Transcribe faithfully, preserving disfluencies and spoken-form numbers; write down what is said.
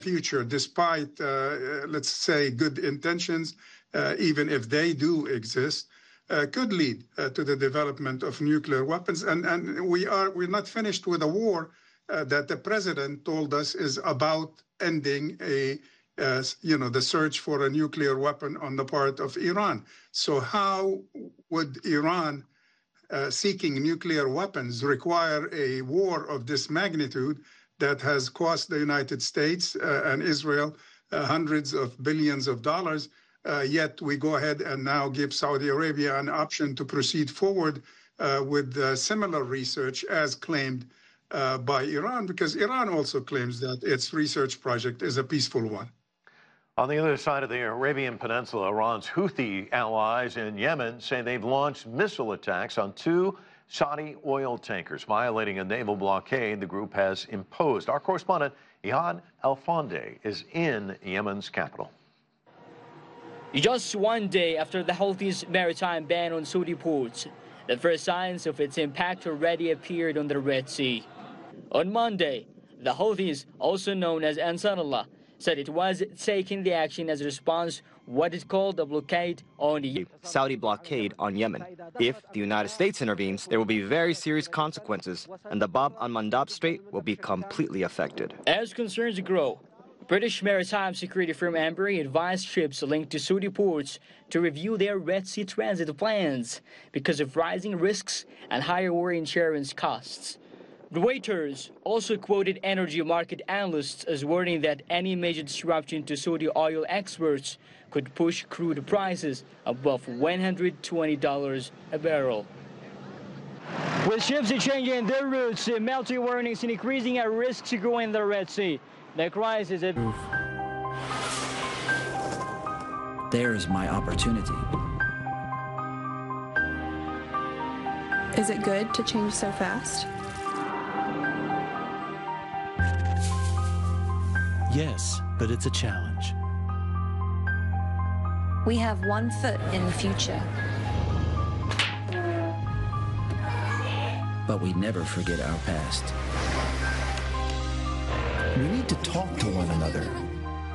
future, despite, uh, let's say, good intentions, uh, even if they do exist, uh, could lead uh, to the development of nuclear weapons. And, and we are, we're not finished with a war uh, that the president told us is about ending a, uh, you know, the search for a nuclear weapon on the part of Iran. So how would Iran uh, seeking nuclear weapons require a war of this magnitude that has cost the United States uh, and Israel uh, hundreds of billions of dollars, uh, yet we go ahead and now give Saudi Arabia an option to proceed forward uh, with uh, similar research as claimed uh, by Iran, because Iran also claims that its research project is a peaceful one. On the other side of the Arabian Peninsula, Iran's Houthi allies in Yemen say they've launched missile attacks on two Saudi oil tankers, violating a naval blockade the group has imposed. Our correspondent, Ihad Alfonde, is in Yemen's capital. Just one day after the Houthis' maritime ban on Saudi ports, the first signs of its impact already appeared on the Red Sea. On Monday, the Houthis, also known as Ansarullah, said it was taking the action as a response what it called a blockade on the Saudi blockade on Yemen. If the United States intervenes, there will be very serious consequences, and the Bab al-Mandab Strait will be completely affected. As concerns grow, British maritime security firm Embry advised ships linked to Saudi ports to review their Red Sea transit plans because of rising risks and higher war insurance costs. Reuters also quoted energy market analysts as warning that any major disruption to Saudi oil exports could push crude prices above one hundred twenty dollars a barrel. With ships changing their routes, melting warnings and increasing our risks to go in the Red Sea, the crisis is... There's my opportunity. Is it good to change so fast? Yes, but it's a challenge. We have one foot in the future. But we never forget our past. We need to talk to one another.